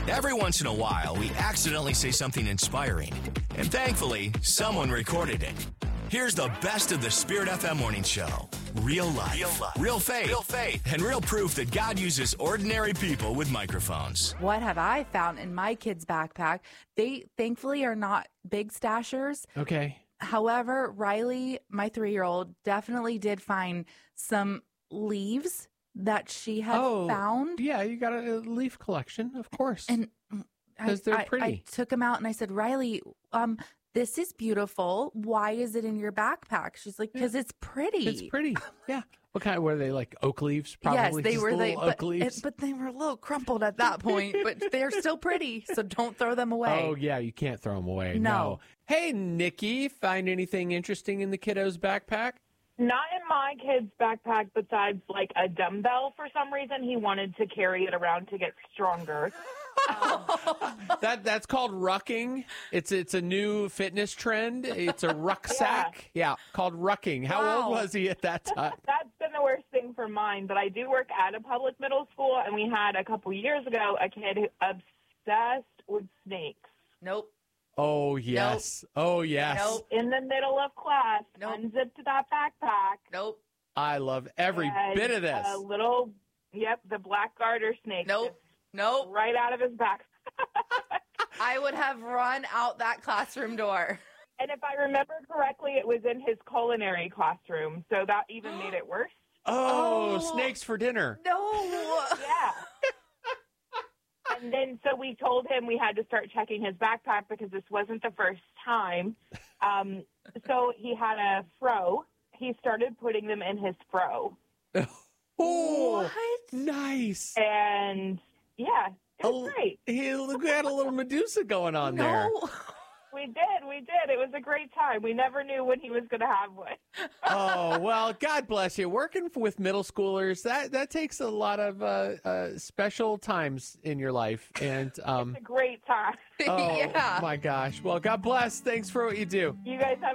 Every once in a while, we accidentally say something inspiring. And thankfully, someone recorded it. Here's the best of the Spirit FM morning show. Real life, real faith, and real proof that God uses ordinary people with microphones. What have I found in my kids' backpack? They thankfully are not big stashers. Okay. However, Riley, my 3-year-old, definitely did find some leaves that she had found. Yeah, you got a leaf collection, of course. And because they're pretty. I took them out and I said, Riley, this is beautiful. Why is it in your backpack? She's like, because it's pretty. It's pretty. Yeah. What kind? Were they like oak leaves? Probably. Yes, they just were. little oak leaves. But they were a little crumpled at that point. But they're still pretty, so don't throw them away. Oh yeah, you can't throw them away. No. Hey, Nikki, find anything interesting in the kiddo's backpack? Not in my kid's backpack besides like a dumbbell. For some reason, he wanted to carry it around to get stronger. That's called rucking. It's a new fitness trend. It's a rucksack. Yeah, called rucking. How old was he at that time? That's been the worst thing for mine. But I do work at a public middle school, and we had a couple years ago a kid who obsessed with snakes. Nope. Oh, yes. Nope. Oh, yes. Nope. In the middle of class, Nope. unzipped that backpack. Nope. I love every bit of this. The black garter snake. Nope. Nope. Right out of his back. I would have run out that classroom door. And if I remember correctly, it was in his culinary classroom, so that even made it worse. Oh, snakes for dinner. No. Yeah. And then so we told him we had to start checking his backpack because this wasn't the first time. So he had a fro. He started putting them in his fro. Oh, What? nice. And, yeah, it was great. He had a little Medusa going on there. No. We did. It was a great time. We never knew when he was going to have one. Oh, well, God bless you. Working with middle schoolers, that takes a lot of special times in your life. And It's a great time. oh, Yeah. my gosh. Well, God bless. Thanks for what you do. You guys have